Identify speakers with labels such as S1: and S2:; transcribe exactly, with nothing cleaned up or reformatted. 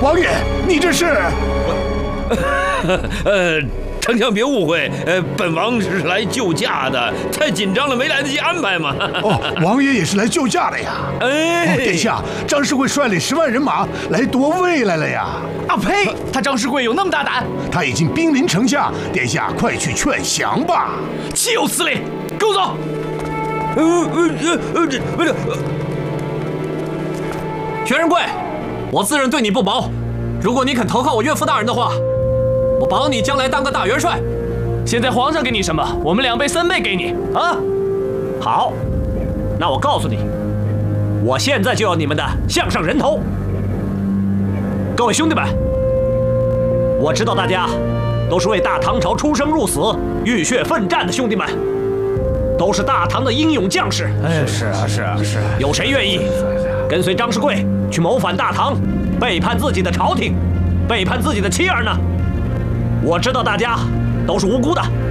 S1: 王爷，你这是？
S2: 呃，丞相别误会，呃，本王是来救驾的，太紧张了，没来得及安排嘛。
S1: 哦，王爷也是来救驾的呀。
S2: 哎，
S1: 哦，殿下，张世贵率领十万人马来夺位来了呀！
S3: 啊呸！他张世贵有那么大胆？
S1: 他已经兵临城下，殿下快去劝降吧。
S3: 岂有此理！跟我走。
S2: 呃呃呃呃，这不是。
S4: 全仁贵，我自认对你不薄，如果你肯投靠我岳父大人的话，我保你将来当个大元帅。
S3: 现在皇上给你什么，我们两倍三倍给你啊！
S4: 好，那我告诉你，我现在就要你们的项上人头。各位兄弟们，我知道大家都是为大唐朝出生入死、浴血奋战的兄弟们，都是大唐的英勇将士。
S3: 哎，是啊，是啊，是啊。
S4: 有谁愿意跟随张世贵去谋反大唐，背叛自己的朝廷，背叛自己的妻儿呢？我知道大家都是无辜的，